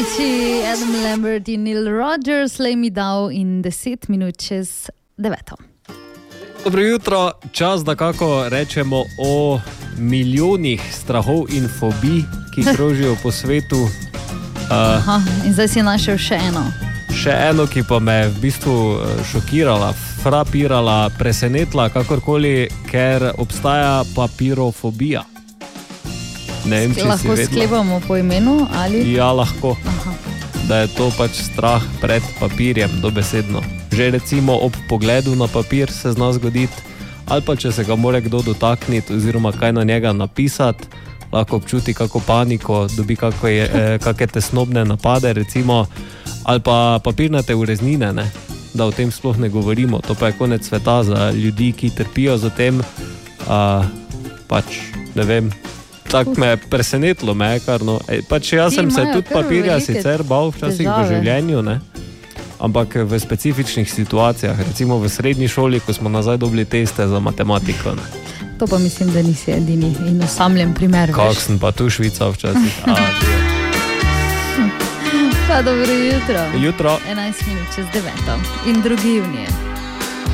Avicii, Adam Lambert in Neil Rogers, Lay Me Down in 10 minut čez 9. Dobro jutro, čas, da kako rečemo o milijonih strahov in fobij, ki krožijo po svetu. Aha, in zdaj si našel še eno. Še eno, ki pa me je v bistvu šokirala, frapirala, presenetila, kakorkoli, ker obstaja papirofobija. Ne vem, če si Lahko vedela. sklepamo po imenu ali? Ja, lahko. Aha. Da je to pač strah pred papirjem, dobesedno. Že recimo ob pogledu na papir se zna zgoditi, ali pa če se ga mora kdo dotakniti oziroma kaj na njega napisati, lahko občuti kako paniko, dobi kakšne tesnobne napade recimo, ali pa papirnate ureznine, ne? Da o tem sploh ne govorimo. To pa je konec sveta za ljudi, ki trpijo za tem, pač ne vem. Tako me je presenetilo, kar no. Pač jaz sem se tudi papirja sicer bal včasih v življenju, ne? Ampak v specifičnih situacijah, recimo v srednji šoli, ko smo nazaj dobili teste za matematiko. Ne? To pa mislim, da nisi edini in osamljen primer. Kak sem pa tu Švica včasih. Pa dobro jutro. Jutro. 11 minut čez 9. In 2. junije.